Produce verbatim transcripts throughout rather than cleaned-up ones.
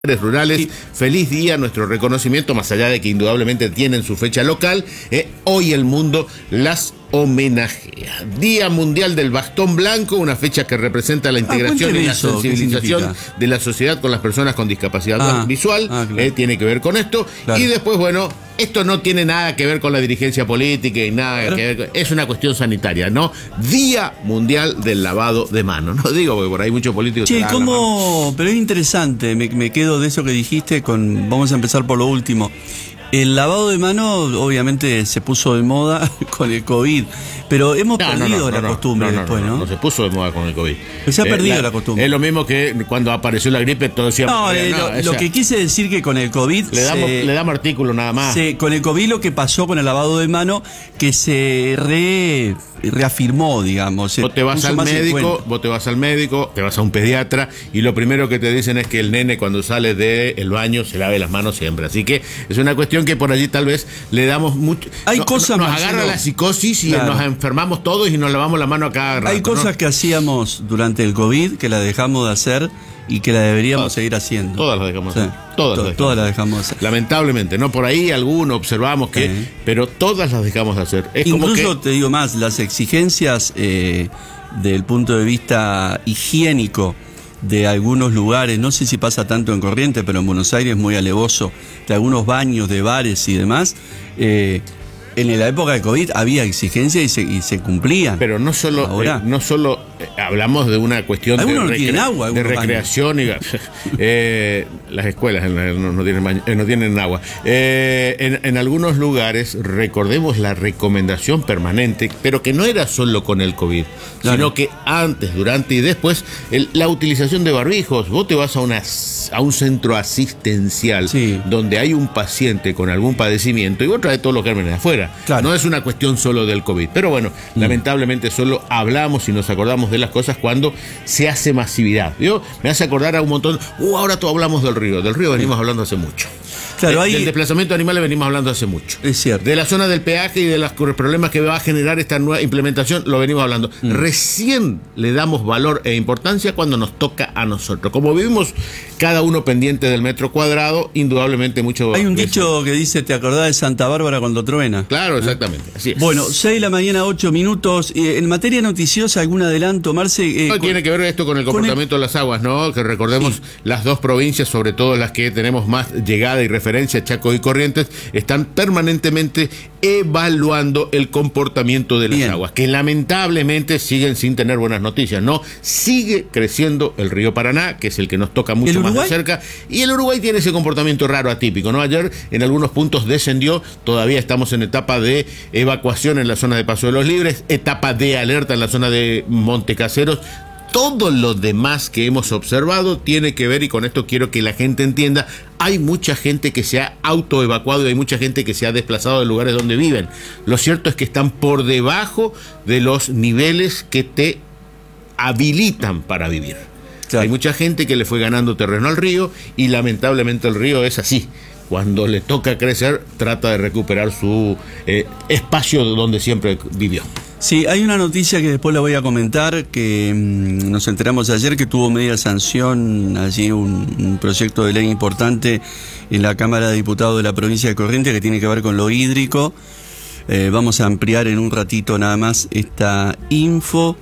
Rurales, feliz día, nuestro reconocimiento, más allá de que indudablemente tienen su fecha local, eh, hoy el mundo las homenajea. Día Mundial del Bastón Blanco, una fecha que representa la integración ah, y la eso, sensibilización de la sociedad con las personas con discapacidad ah, visual, ah, claro. eh, tiene que ver con esto, claro. Y después, bueno, esto no tiene nada que ver con la dirigencia política y nada claro. que ver con, es una cuestión sanitaria, ¿no? Día Mundial del Lavado de Manos, no digo porque por ahí muchos políticos... Sí, ¿cómo? Pero es interesante, me, me quedo de eso que dijiste, con vamos a empezar por lo último. El lavado de manos obviamente se puso de moda con el COVID, pero hemos no, perdido no, no, la no, costumbre no, no, después, ¿no? ¿no? No se puso de moda con el COVID. Pero se ha eh, perdido la, la costumbre. Es lo mismo que cuando apareció la gripe, todos decíamos... No, eh, no lo, esa, lo que quise decir que con el COVID... Le damos, se, le damos artículo nada más. Se, con el COVID lo que pasó con el lavado de manos, que se re, reafirmó, digamos. Vos te vas al médico, vos te vas al médico, te vas a un pediatra, y lo primero que te dicen es que el nene cuando sale del baño se lave las manos siempre. Así que es una cuestión que por allí tal vez le damos mucho... Hay no, cosas nos agarra Marcelo, la psicosis y claro. nos enfermamos todos y nos lavamos la mano a cada rato. Hay cosas ¿no? que hacíamos durante el COVID que la dejamos de hacer y que la deberíamos todas, seguir haciendo. Todas las dejamos de sí. hacer. Todas, to, las, dejamos todas las dejamos de hacer. Lamentablemente, ¿no? Por ahí algunos observamos que... Sí. Pero todas las dejamos de hacer. Es Incluso como que... te digo más, las exigencias eh, del punto de vista higiénico de algunos lugares, no sé si pasa tanto en Corrientes, pero en Buenos Aires es muy alevoso, de algunos baños de bares y demás, eh, en la época de COVID había exigencias y se, y se cumplían. Pero no solo, Ahora, eh, no solo eh, hablamos de una cuestión de, no recre agua, de recreación y eh, las escuelas no, no, tienen, baño, eh, no tienen agua. Eh, en, en algunos lugares, recordemos la recomendación permanente, pero que no era solo con el COVID, claro. sino que antes, durante y después, el, la utilización de barbijos. Vos te vas a, una, a un centro asistencial sí. donde hay un paciente con algún padecimiento y vos traes todos los gérmenes de afuera. Claro. No es una cuestión solo del COVID, pero bueno, mm. lamentablemente solo hablamos y nos acordamos de las cosas cuando se hace masividad. ¿Vio? Me hace acordar a un montón, uh, ahora todos hablamos del río, del río venimos hablando hace mucho. Claro, de, hay... Del desplazamiento de animales venimos hablando hace mucho. Es cierto. De la zona del peaje y de los problemas que va a generar esta nueva implementación, lo venimos hablando. Mm. Recién le damos valor e importancia cuando nos toca a nosotros. Como vivimos cada uno pendiente del metro cuadrado, indudablemente mucho... Hay un dicho que dice, ¿te acordás de Santa Bárbara cuando truena? Claro, exactamente. Así es. Bueno, seis de la mañana, ocho minutos. Eh, en materia noticiosa, ¿algún adelanto, Marce? Eh, no, con, tiene que ver esto con el comportamiento con el... de las aguas, ¿no? Que recordemos sí. las dos provincias, sobre todo las que tenemos más llegada y referencia, Chaco y Corrientes, están permanentemente evaluando el comportamiento de las Bien. aguas, que lamentablemente siguen sin tener buenas noticias, ¿no? Sigue creciendo el río Paraná, que es el que nos toca mucho más de cerca, y el Uruguay tiene ese comportamiento raro, atípico, ¿no? Ayer en algunos puntos descendió, todavía estamos en etapa de evacuación en la zona de Paso de los Libres, etapa de alerta en la zona de Montecaseros. Todo lo demás que hemos observado tiene que ver, y con esto quiero que la gente entienda, hay mucha gente que se ha autoevacuado y hay mucha gente que se ha desplazado de lugares donde viven. Lo cierto es que están por debajo de los niveles que te habilitan para vivir. Claro. Hay mucha gente que le fue ganando terreno al río y lamentablemente el río es así. Cuando le toca crecer, trata de recuperar su eh, espacio donde siempre vivió. Sí, hay una noticia que después la voy a comentar, que mmm, nos enteramos ayer que tuvo media sanción allí un, un proyecto de ley importante en la Cámara de Diputados de la provincia de Corrientes que tiene que ver con lo hídrico. Eh, vamos a ampliar en un ratito nada más esta info.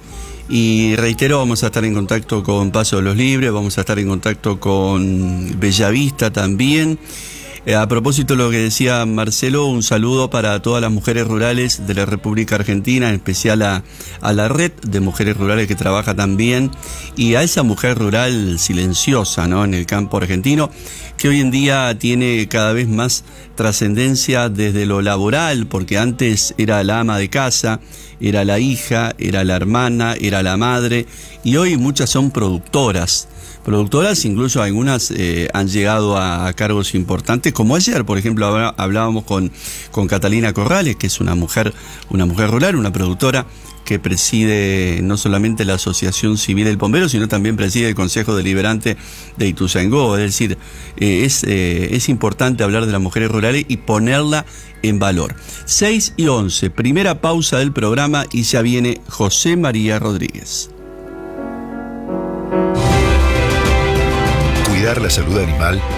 Y reitero, vamos a estar en contacto con Paso de los Libres, vamos a estar en contacto con Bellavista también. Eh, a propósito de lo que decía Marcelo, un saludo para todas las mujeres rurales de la República Argentina, en especial a, a la red de mujeres rurales que trabaja también, y a esa mujer rural silenciosa, ¿no?, en el campo argentino, que hoy en día tiene cada vez más trascendencia desde lo laboral, porque antes era la ama de casa, era la hija, era la hermana, era la madre, y hoy muchas son productoras. Productoras, incluso algunas eh, han llegado a, a cargos importantes, como ayer, por ejemplo, hablábamos con, con Catalina Corrales, que es una mujer, una mujer rural, una productora que preside no solamente la Asociación Civil del Bombero, sino también preside el Consejo Deliberante de Ituzaingó. Es decir, eh, es, eh, es importante hablar de las mujeres rurales y ponerla en valor. seis y once, primera pausa del programa y ya viene José María Rodríguez. cuidar la salud animal